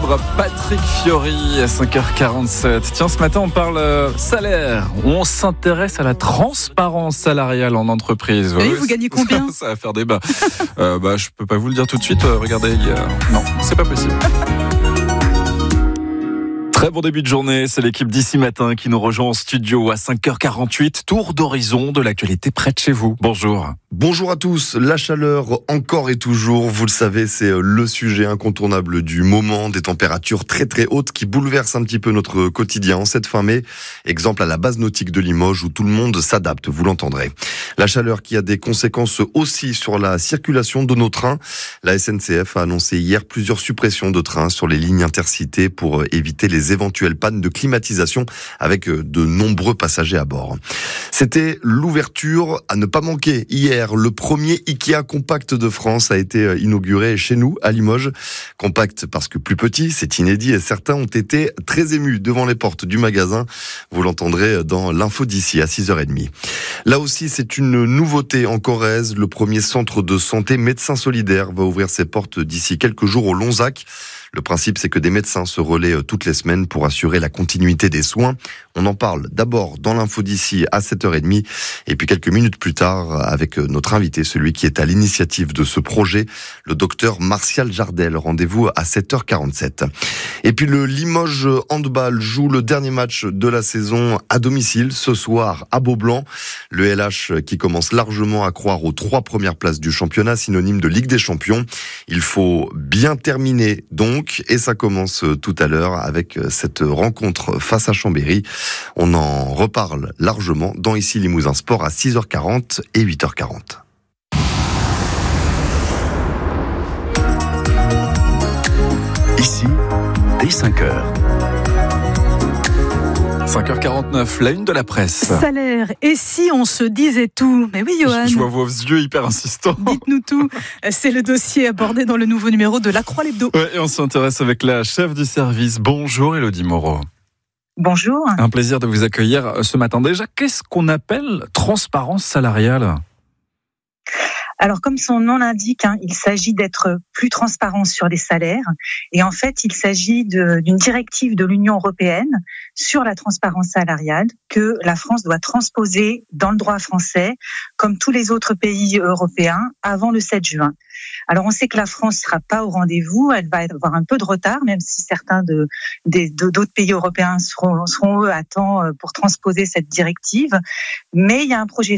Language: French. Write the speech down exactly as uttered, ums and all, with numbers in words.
célèbre Patrick Fiori à cinq heures quarante-sept. Tiens, ce matin, on parle euh, salaire. On s'intéresse à la transparence salariale en entreprise. Oui, ouais, vous gagnez combien? Ça va faire débat. euh, bah, je peux pas vous le dire tout de suite. Euh, regardez, il y a... non, c'est pas possible. Très bon début de journée, c'est l'équipe d'ici matin qui nous rejoint en studio à cinq heures quarante-huit. Tour d'horizon de l'actualité près de chez vous. Bonjour. Bonjour à tous. La chaleur, encore et toujours, vous le savez, c'est le sujet incontournable du moment. Des températures très très hautes qui bouleversent un petit peu notre quotidien en cette fin mai. Exemple à la base nautique de Limoges où tout le monde s'adapte, vous l'entendrez. La chaleur qui a des conséquences aussi sur la circulation de nos trains. La S N C F a annoncé hier plusieurs suppressions de trains sur les lignes intercités pour éviter les éventuelles pannes de climatisation avec de nombreux passagers à bord. C'était l'ouverture à ne pas manquer hier. Le premier Ikea compact de France a été inauguré chez nous, à Limoges. Compact parce que plus petit, c'est inédit et certains ont été très émus devant les portes du magasin. Vous l'entendrez dans l'info d'ici à six heures trente. Là aussi, c'est une nouveauté en Corrèze. Le premier centre de santé Médecins Solidaires va ouvrir ses portes d'ici quelques jours au Lonzac. Le principe, c'est que des médecins se relaient toutes les semaines pour assurer la continuité des soins. On en parle d'abord dans l'info d'ici à sept heures trente et puis quelques minutes plus tard avec notre invité, celui qui est à l'initiative de ce projet, le docteur Martial Jardel. Rendez-vous à sept heures quarante-sept. Et puis le Limoges Handball joue le dernier match de la saison à domicile ce soir à Beaublanc. Le L H qui commence largement à croire aux trois premières places du championnat, synonyme de Ligue des Champions. Il faut bien terminer donc. Et ça commence tout à l'heure avec cette rencontre face à Chambéry. On en reparle largement dans Ici Limousin Sport à six heures quarante et huit heures quarante. Ici, dès cinq heures. cinq heures quarante-neuf, la une de la presse. Salaire, et si on se disait tout? Mais oui, Johan. Je vois vos yeux hyper insistants. Dites-nous tout. C'est le dossier abordé dans le nouveau numéro de La Croix l'Hebdo. Ouais, et on s'intéresse avec la chef du service. Bonjour Élodie Moreau. Bonjour. Un plaisir de vous accueillir ce matin. Déjà, qu'est-ce qu'on appelle transparence salariale ? Alors, comme son nom l'indique, hein, il s'agit d'être plus transparent sur les salaires. Et en fait, il s'agit de, d'une directive de l'Union européenne sur la transparence salariale que la France doit transposer dans le droit français, comme tous les autres pays européens, avant le sept juin. Alors, on sait que la France ne sera pas au rendez-vous. Elle va avoir un peu de retard, même si certains de, de, de, d'autres pays européens seront, seront, eux, à temps pour transposer cette directive. Mais il y a un projet